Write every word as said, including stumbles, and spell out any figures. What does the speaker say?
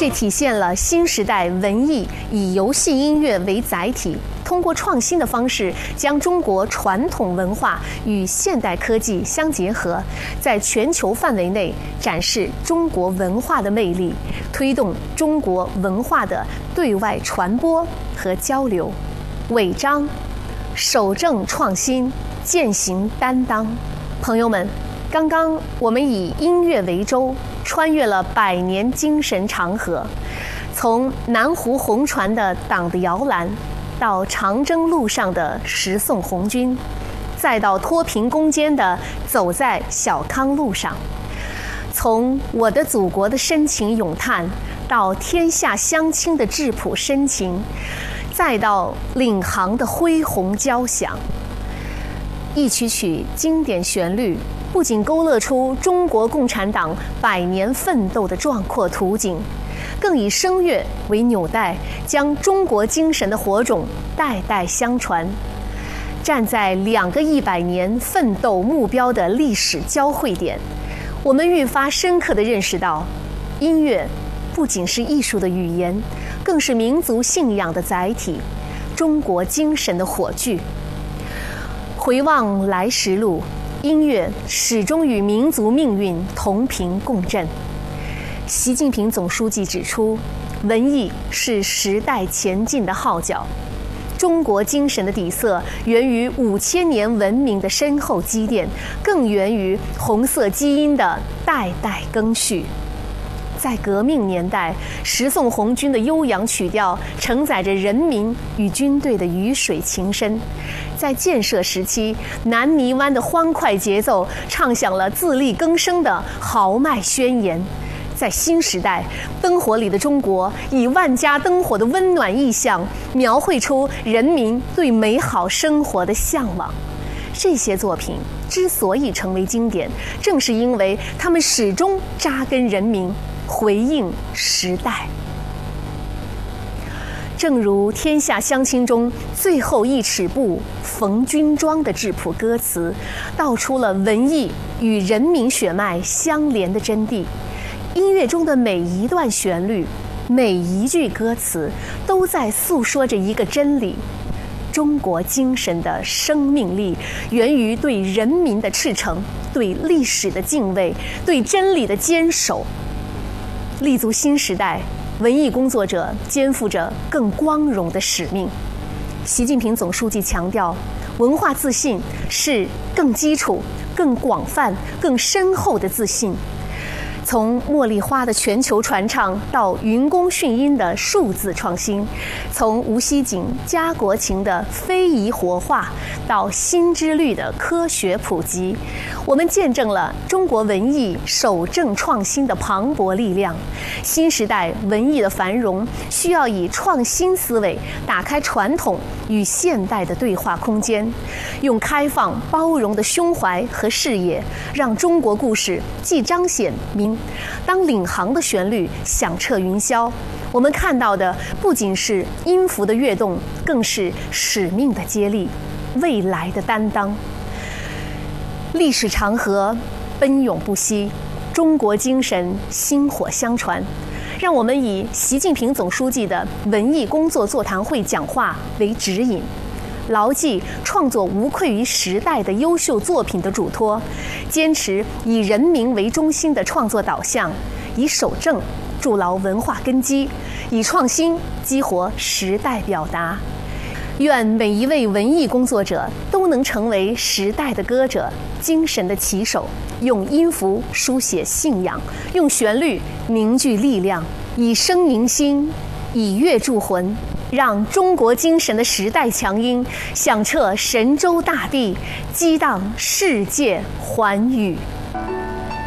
这体现了新时代文艺以游戏音乐为载体，通过创新的方式将中国传统文化与现代科技相结合，在全球范围内展示中国文化的魅力，推动中国文化的对外传播和交流。违章、守正创新、践行担当。朋友们，刚刚我们以音乐为舟，穿越了百年精神长河，从南湖红船的党的摇篮，到长征路上的十送红军，再到脱贫攻坚的走在小康路上，从我的祖国的深情咏叹，到天下乡亲的质朴深情，再到领航的恢宏交响。一曲曲经典旋律不仅勾勒出中国共产党百年奋斗的壮阔图景，更以声乐为纽带，将中国精神的火种代代相传。站在两个一百年奋斗目标的历史交汇点，我们愈发深刻地认识到，音乐不仅是艺术的语言，更是民族信仰的载体，中国精神的火炬。回望来时路，音乐始终与民族命运同频共振。习近平总书记指出，文艺是时代前进的号角，中国精神的底色源于五千年文明的深厚积淀，更源于红色基因的代代更续。在革命年代，十送红军的悠扬曲调承载着人民与军队的鱼水情深；在建设时期，南泥湾的欢快节奏唱响了自力更生的豪迈宣言；在新时代，灯火里的中国以万家灯火的温暖意象，描绘出人民对美好生活的向往。这些作品之所以成为经典，正是因为它们始终扎根人民，回应时代。正如《天下乡亲》中最后一尺布冯军装的质朴歌词，道出了文艺与人民血脉相连的真谛。音乐中的每一段旋律，每一句歌词，都在诉说着一个真理：中国精神的生命力源于对人民的赤诚，对历史的敬畏，对真理的坚守。立足新时代，文艺工作者肩负着更光荣的使命。习近平总书记强调，文化自信是更基础、更广泛、更深厚的自信。从茉莉花的全球传唱到云宫迅音的数字创新，从无锡景家国情的非遗活化到新之律的科学普及，我们见证了中国文艺守正创新的磅礴力量。新时代文艺的繁荣需要以创新思维打开传统与现代的对话空间，用开放包容的胸怀和视野，让中国故事既彰显民当领航的旋律响彻云霄，我们看到的不仅是音符的跃动，更是使命的接力，未来的担当。历史长河奔涌不息，中国精神薪火相传。让我们以习近平总书记的文艺工作座谈会讲话为指引，牢记创作无愧于时代的优秀作品的嘱托，坚持以人民为中心的创作导向，以守正筑牢文化根基，以创新激活时代表达。愿每一位文艺工作者都能成为时代的歌者，精神的旗手，用音符书写信仰，用旋律凝聚力量，以声迎心，以乐铸魂，让中国精神的时代强音响彻神州大地，激荡世界寰宇。